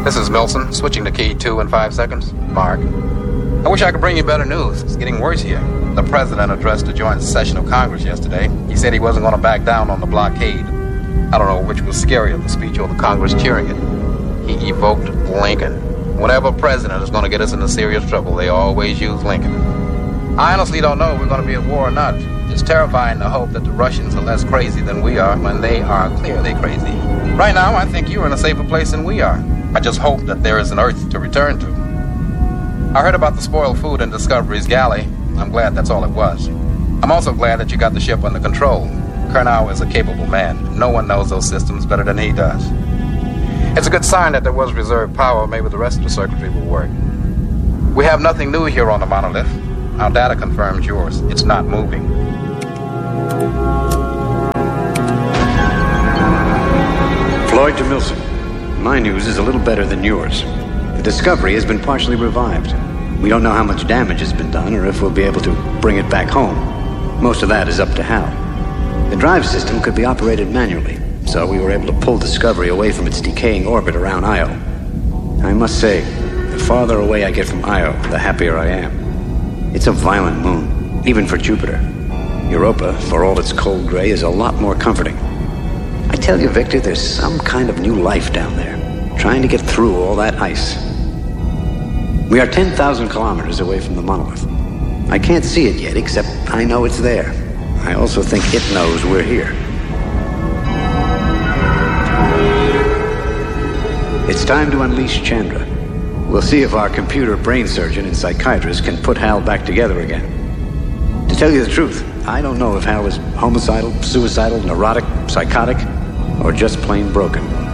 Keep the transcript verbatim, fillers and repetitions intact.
This is Milson, switching to key two in five seconds. Mark. I wish I could bring you better news. It's getting worse here. The president addressed a joint session of Congress yesterday. He said he wasn't going to back down on the blockade. I don't know which was scarier, the speech or the Congress cheering it. He evoked Lincoln. Whenever a president is going to get us into serious trouble, they always use Lincoln. I honestly don't know if we're going to be at war or not. It's terrifying to hope that the Russians are less crazy than we are when they are clearly crazy. Right now, I think you're in a safer place than we are. I just hope that there is an Earth to return to. I heard about the spoiled food in Discovery's galley. I'm glad that's all it was. I'm also glad that you got the ship under control. Kurnow is a capable man. No one knows those systems better than he does. It's a good sign that there was reserve power. Maybe the rest of the circuitry will work. We have nothing new here on the monolith. Our data confirms yours. It's not moving. Floyd to Milson. My news is a little better than yours. The Discovery has been partially revived. We don't know how much damage has been done or if we'll be able to bring it back home. Most of that is up to Hal. The drive system could be operated manually, so we were able to pull Discovery away from its decaying orbit around Io. I must say, the farther away I get from Io, the happier I am. It's a violent moon, even for Jupiter. Europa, for all its cold gray, is a lot more comforting. I tell you, Victor, there's some kind of new life down there, trying to get through all that ice. We are ten thousand kilometers away from the monolith. I can't see it yet, except I know it's there. I also think it knows we're here. It's time to unleash Chandra. We'll see if our computer brain surgeon and psychiatrist can put Hal back together again. To tell you the truth, I don't know if Hal is homicidal, suicidal, neurotic, psychotic, or just plain broken.